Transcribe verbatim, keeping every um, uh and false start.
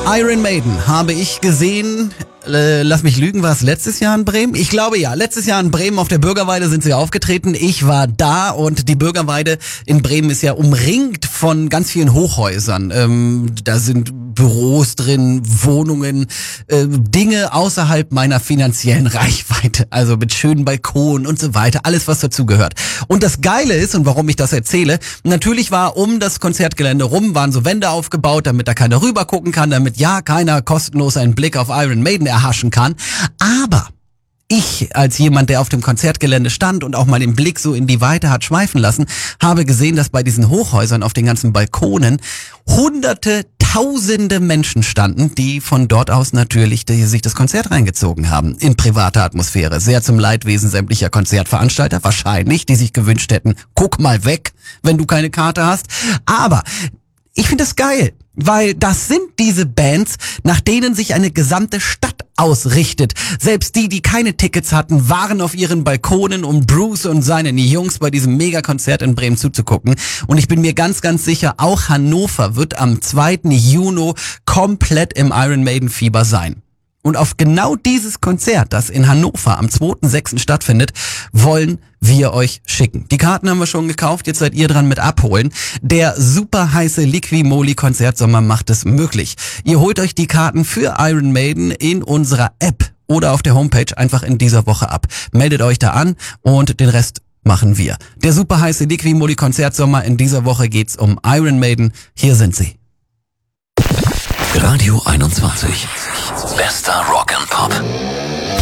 Iron Maiden habe ich gesehen, äh, lass mich lügen, war es letztes Jahr in Bremen? Ich glaube ja, letztes Jahr in Bremen auf der Bürgerweide sind sie aufgetreten. Ich war da und die Bürgerweide in Bremen ist ja umringt von ganz vielen Hochhäusern. Ähm, da sind Büros drin, Wohnungen, äh, Dinge außerhalb meiner finanziellen Reichweite. Also mit schönen Balkonen und so weiter, alles was dazugehört. Und das Geile ist, und warum ich das erzähle, natürlich war um das Konzertgelände rum, waren so Wände aufgebaut, damit da keiner rüber gucken kann, damit ja keiner kostenlos einen Blick auf Iron Maiden erhaschen kann. Aber ich, als jemand, der auf dem Konzertgelände stand und auch mal den Blick so in die Weite hat schweifen lassen, habe gesehen, dass bei diesen Hochhäusern auf den ganzen Balkonen hunderte, tausende Menschen standen, die von dort aus natürlich die, sich das Konzert reingezogen haben. In privater Atmosphäre. Sehr zum Leidwesen sämtlicher Konzertveranstalter, wahrscheinlich, die sich gewünscht hätten, guck mal weg, wenn du keine Karte hast. Aber ich finde das geil, weil das sind diese Bands, nach denen sich eine gesamte Stadt ausrichtet. Selbst die, die keine Tickets hatten, waren auf ihren Balkonen, um Bruce und seinen Jungs bei diesem Megakonzert in Bremen zuzugucken. Und ich bin mir ganz, ganz sicher, auch Hannover wird am zweiten Juni komplett im Iron Maiden Fieber sein. Und auf genau dieses Konzert, das in Hannover am zweiten sechsten stattfindet, wollen wir euch schicken. Die Karten haben wir schon gekauft, jetzt seid ihr dran mit abholen. Der super heiße Liqui-Moly Konzertsommer macht es möglich. Ihr holt euch die Karten für Iron Maiden in unserer App oder auf der Homepage einfach in dieser Woche ab. Meldet euch da an und den Rest machen wir. Der super heiße Liqui-Moly Konzertsommer, in dieser Woche geht's um Iron Maiden. Hier sind sie. Radio einundzwanzig. Bester Rock and Pop.